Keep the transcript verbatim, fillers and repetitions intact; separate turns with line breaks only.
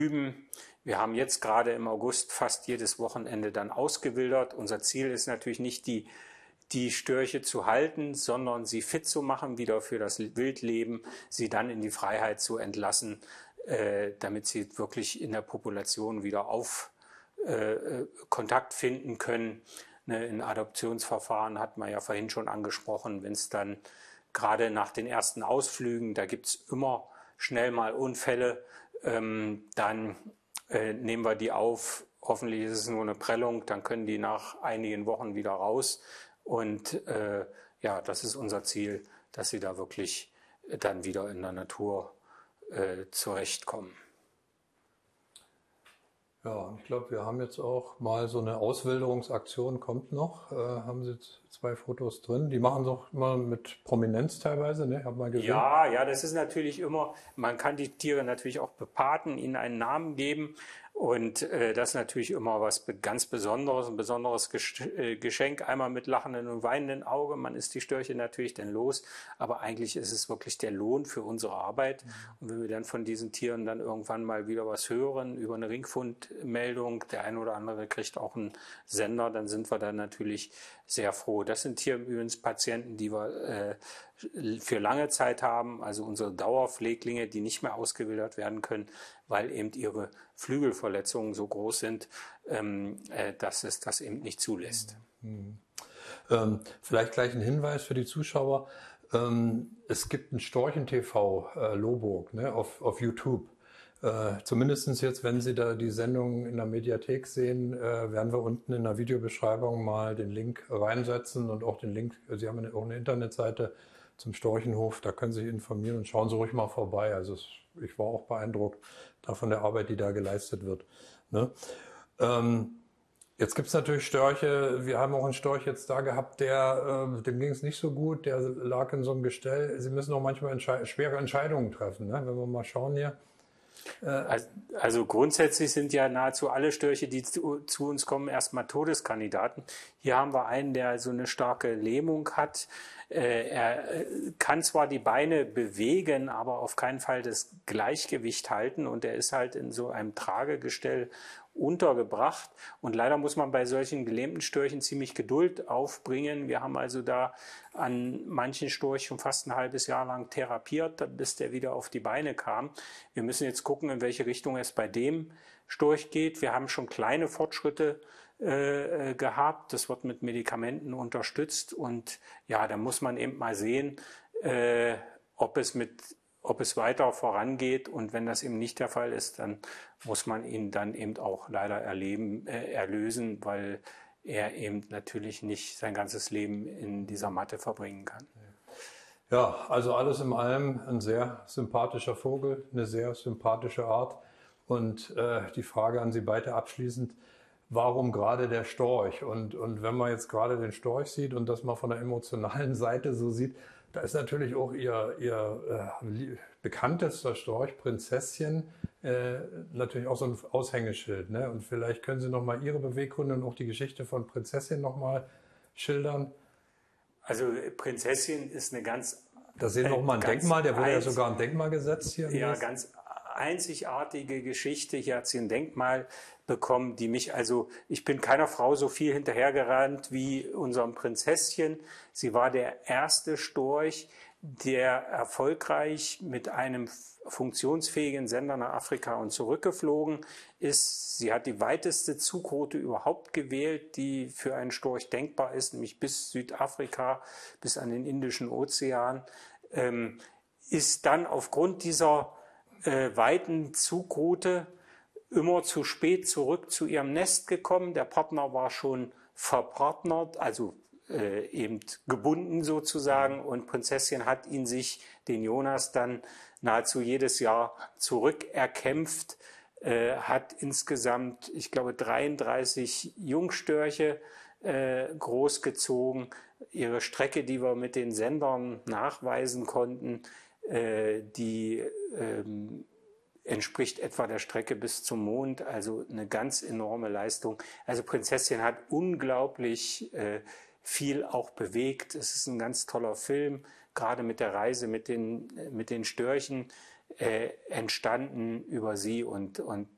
üben. Wir haben jetzt gerade im August fast jedes Wochenende dann ausgewildert. Unser Ziel ist natürlich nicht, die, die Störche zu halten, sondern sie fit zu machen, wieder für das Wildleben, sie dann in die Freiheit zu entlassen, äh, damit sie wirklich in der Population wieder auf äh, Kontakt finden können. Ne, in Adoptionsverfahren hat man ja vorhin schon angesprochen, wenn es dann gerade nach den ersten Ausflügen, da gibt es immer schnell mal Unfälle, ähm, dann äh, nehmen wir die auf. Hoffentlich ist es nur eine Prellung, dann können die nach einigen Wochen wieder raus. Und äh, ja, das ist unser Ziel, dass sie da wirklich dann wieder in der Natur äh, zurechtkommen.
Ja, ich glaube, wir haben jetzt auch mal so eine Auswilderungsaktion, kommt noch. Äh, haben Sie jetzt zwei Fotos drin? Die machen doch immer mit Prominenz teilweise, ne? Hab mal gesehen.
Ja, ja, das ist natürlich immer, man kann die Tiere natürlich auch bepaten, ihnen einen Namen geben. Und äh, das ist natürlich immer was ganz Besonderes, ein besonderes Geschenk, einmal mit lachenden und weinenden Augen. Man ist die Störche natürlich dann los, aber eigentlich ist es wirklich der Lohn für unsere Arbeit. Und wenn wir dann von diesen Tieren dann irgendwann mal wieder was hören über eine Ringfundmeldung, der eine oder andere kriegt auch einen Sender, dann sind wir dann natürlich sehr froh. Das sind hier übrigens Patienten, die wir äh, für lange Zeit haben, also unsere Dauerpfleglinge, die nicht mehr ausgewildert werden können, weil eben ihre Flügelverletzungen so groß sind, ähm, äh, dass es das eben nicht zulässt.
Mhm. Ähm, vielleicht gleich ein Hinweis für die Zuschauer. Ähm, es gibt ein Storchen-T V, äh, Lohburg, ne, auf, auf YouTube. Äh, zumindest jetzt, wenn Sie da die Sendung in der Mediathek sehen, äh, werden wir unten in der Videobeschreibung mal den Link reinsetzen und auch den Link, Sie haben eine, auch eine Internetseite zum Storchenhof, da können Sie sich informieren und schauen Sie ruhig mal vorbei. Also es, ich war auch beeindruckt da von der Arbeit, die da geleistet wird. Ne? Ähm, jetzt gibt es natürlich Störche, wir haben auch einen Storch jetzt da gehabt, der, äh, dem ging es nicht so gut, der lag in so einem Gestell. Sie müssen auch manchmal entschei- schwere Entscheidungen treffen, ne? Wenn wir mal schauen hier.
Also, also grundsätzlich sind ja nahezu alle Störche, die zu, zu uns kommen, erstmal Todeskandidaten. Hier haben wir einen, der so eine starke Lähmung hat. Äh, er kann zwar die Beine bewegen, aber auf keinen Fall das Gleichgewicht halten. Und er ist halt in so einem Tragegestell untergebracht. Und leider muss man bei solchen gelähmten Störchen ziemlich Geduld aufbringen. Wir haben also da an manchen Storch schon fast ein halbes Jahr lang therapiert, bis der wieder auf die Beine kam. Wir müssen jetzt gucken, in welche Richtung es bei dem Storch geht. Wir haben schon kleine Fortschritte äh, gehabt. Das wird mit Medikamenten unterstützt. Und ja, da muss man eben mal sehen, äh, ob es mit ob es weiter vorangeht, und wenn das eben nicht der Fall ist, dann muss man ihn dann eben auch leider erleben, äh, erlösen, weil er eben natürlich nicht sein ganzes Leben in dieser Matte verbringen kann.
Ja, also alles in allem ein sehr sympathischer Vogel, eine sehr sympathische Art. Und äh, die Frage an Sie beide abschließend, warum gerade der Storch? Und, und wenn man jetzt gerade den Storch sieht und das mal von der emotionalen Seite so sieht, da ist natürlich auch Ihr, ihr äh, bekanntester Storch, Prinzesschen, äh, natürlich auch so ein Aushängeschild. Ne? Und vielleicht können Sie noch mal Ihre Beweggründe und auch die Geschichte von Prinzesschen noch mal schildern.
Also Prinzesschen ist eine ganz...
Da sehen wir noch mal ein Denkmal, der wurde ja sogar ein Denkmal gesetzt hier.
Ja, ganz einzigartige Geschichte. Hier hat sie ein Denkmal bekommen, die mich, also ich bin keiner Frau so viel hinterhergerannt wie unserem Prinzesschen. Sie war der erste Storch, der erfolgreich mit einem funktionsfähigen Sender nach Afrika und zurückgeflogen ist. Sie hat die weiteste Zugroute überhaupt gewählt, die für einen Storch denkbar ist, nämlich bis Südafrika, bis an den Indischen Ozean. Ähm, ist dann aufgrund dieser äh, weiten Zugroute immer zu spät zurück zu ihrem Nest gekommen. Der Partner war schon verpartnert, also äh, eben gebunden sozusagen, und Prinzesschen hat ihn sich, den Jonas, dann nahezu jedes Jahr zurückerkämpft, äh, hat insgesamt, ich glaube, dreiunddreißig Jungstörche äh, großgezogen. Ihre Strecke, die wir mit den Sendern nachweisen konnten, äh, die ähm, entspricht etwa der Strecke bis zum Mond, also eine ganz enorme Leistung. Also Prinzesschen hat unglaublich äh, viel auch bewegt. Es ist ein ganz toller Film, gerade mit der Reise mit den, mit den Störchen äh, entstanden über sie, und, und